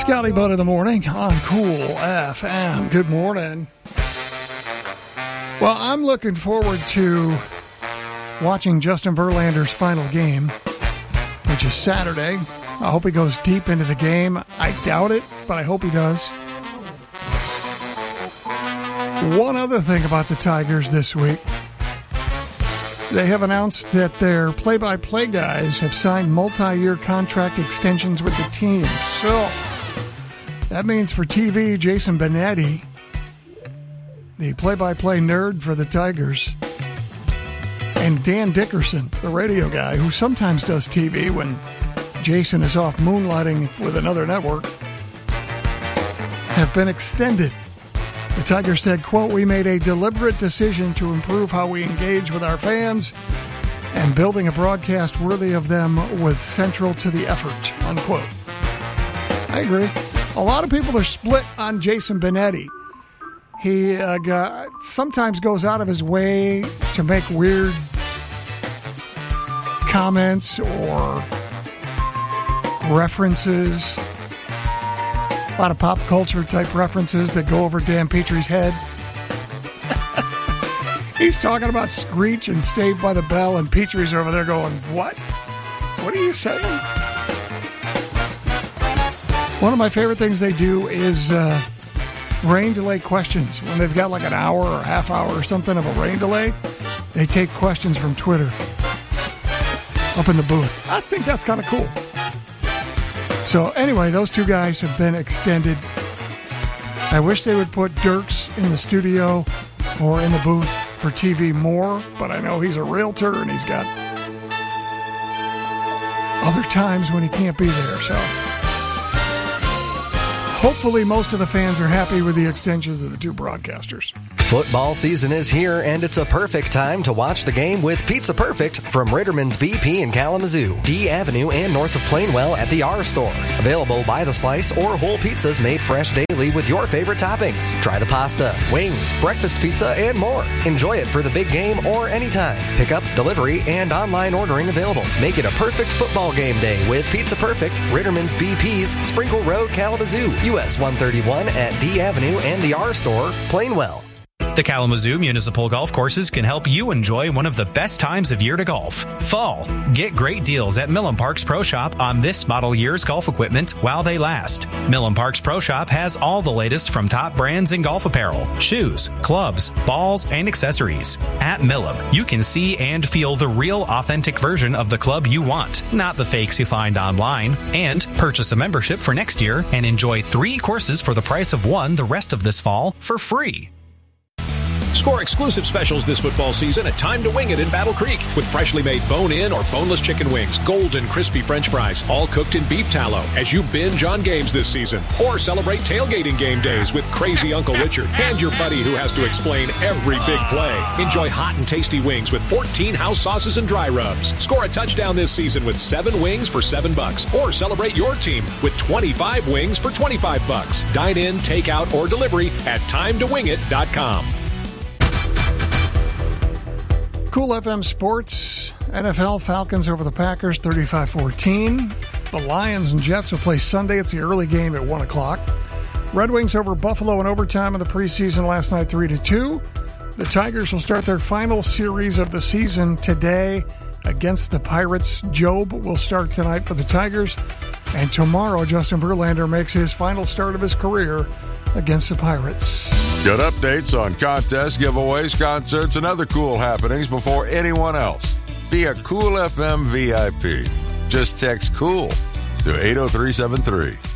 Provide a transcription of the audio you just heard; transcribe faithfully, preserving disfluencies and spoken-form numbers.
Scotty Bud in the morning on Cool F M. Good morning. Well, I'm looking forward to watching Justin Verlander's final game, which is Saturday. I hope he goes deep into the game. I doubt it, but I hope he does. One other thing about the Tigers this week. They have announced that their play-by-play guys have signed multi-year contract extensions with the team. So that means for T V, Jason Benetti, the play-by-play nerd for the Tigers, and Dan Dickerson, the radio guy, who sometimes does T V when Jason is off moonlighting with another network, have been extended. The Tigers said, quote, "We made a deliberate decision to improve how we engage with our fans, and building a broadcast worthy of them was central to the effort," unquote. I agree. A lot of people are split on Jason Benetti. He uh, got, sometimes goes out of his way to make weird comments or references. A lot of pop culture type references that go over Dan Petrie's head. He's talking about Screech and Saved by the Bell, and Petrie's over there going, what? What are you saying? One of my favorite things they do is uh, rain delay questions. When they've got like an hour or a half hour or something of a rain delay, they take questions from Twitter up in the booth. I think that's kind of cool. So anyway, those two guys have been extended. I wish they would put Dirks in the studio or in the booth for T V more, but I know he's a realtor and he's got other times when he can't be there. So hopefully most of the fans are happy with the extensions of the two broadcasters. Football season is here, and it's a perfect time to watch the game with Pizza Perfect from Ritterman's B P in Kalamazoo, D Avenue, and north of Plainwell at the R Store. Available by the slice or whole pizzas made fresh daily with your favorite toppings. Try the pasta, wings, breakfast pizza, and more. Enjoy it for the big game or anytime. Pickup, delivery, and online ordering available. Make it a perfect football game day with Pizza Perfect, Ritterman's B P's, Sprinkle Road, Kalamazoo, U S one thirty-one at D Avenue and the R Store, Plainwell. The Kalamazoo Municipal Golf Courses can help you enjoy one of the best times of year to golf, fall. Get great deals at Millen Parks Pro Shop on this model year's golf equipment while they last. Millen Parks Pro Shop has all the latest from top brands in golf apparel, shoes, clubs, balls, and accessories. At Millen, you can see and feel the real authentic version of the club you want, not the fakes you find online. And purchase a membership for next year and enjoy three courses for the price of one the rest of this fall for free. Score exclusive specials this football season at Time to Wing It in Battle Creek with freshly made bone-in or boneless chicken wings, golden crispy French fries, all cooked in beef tallow as you binge on games this season. Or celebrate tailgating game days with crazy Uncle Richard and your buddy who has to explain every big play. Enjoy hot and tasty wings with fourteen house sauces and dry rubs. Score a touchdown this season with seven wings for seven bucks. Or celebrate your team with twenty-five wings for twenty-five bucks. Dine in, take out, or delivery at time to wing it dot com. Cool F M Sports, N F L Falcons over the Packers, thirty-five fourteen. The Lions and Jets will play Sunday. It's the early game at one o'clock. Red Wings over Buffalo in overtime in the preseason last night, three to two. The Tigers will start their final series of the season today against the Pirates. Job will start tonight for the Tigers. And tomorrow, Justin Verlander makes his final start of his career against the Pirates. Get updates on contests, giveaways, concerts, and other cool happenings before anyone else. Be a Cool F M V I P. Just text COOL to eight oh three seven three.